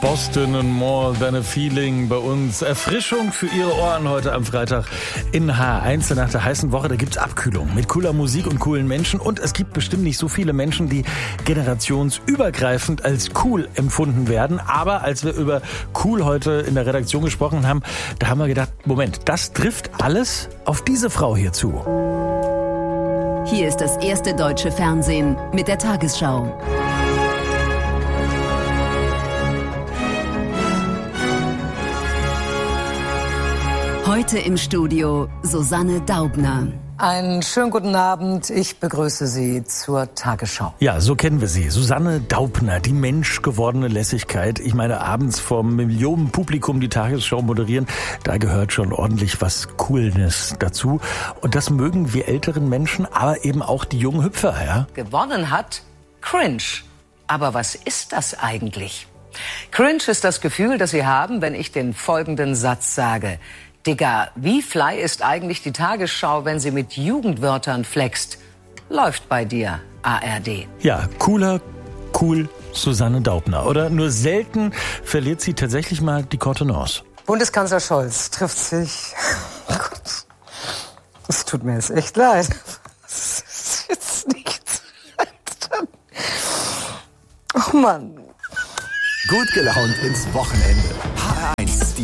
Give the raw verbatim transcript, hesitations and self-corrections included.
Boston und More Than a Feeling bei uns. Erfrischung für Ihre Ohren heute am Freitag in H eins. Nach der heißen Woche, da gibt's Abkühlung mit cooler Musik und coolen Menschen. Und es gibt bestimmt nicht so viele Menschen, die generationsübergreifend als cool empfunden werden. Aber als wir über cool heute in der Redaktion gesprochen haben, da haben wir gedacht, Moment, das trifft alles auf diese Frau hier zu. Hier ist das erste deutsche Fernsehen mit der Tagesschau. Heute im Studio Susanne Daubner. Einen schönen guten Abend. Ich begrüße Sie zur Tagesschau. Ja, so kennen wir sie. Susanne Daubner, die menschgewordene Lässigkeit. Ich meine, abends vom Millionenpublikum die Tagesschau moderieren, da gehört schon ordentlich was Coolness dazu. Und das mögen wir älteren Menschen, aber eben auch die jungen Hüpfer, ja? Gewonnen hat Cringe. Aber was ist das eigentlich? Cringe ist das Gefühl, das Sie haben, wenn ich den folgenden Satz sage. Digga, wie fly ist eigentlich die Tagesschau, wenn sie mit Jugendwörtern flext? Läuft bei dir, A R D. Ja, cooler, cool Susanne Daubner. Oder nur selten verliert sie tatsächlich mal die Kontenance. Bundeskanzler Scholz trifft sich... Oh Gott, es tut mir jetzt echt leid. Das ist jetzt nichts. Oh Mann. Gut gelaunt ins Wochenende. H eins